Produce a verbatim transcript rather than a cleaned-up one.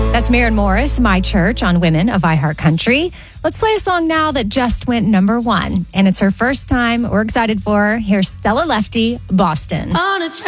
That's Maren Morris, My Church on Women of iHeartCountry. Let's play a song now that just went number one. And it's her first time. We're excited for her. Here's Stella Lefty, Boston. On a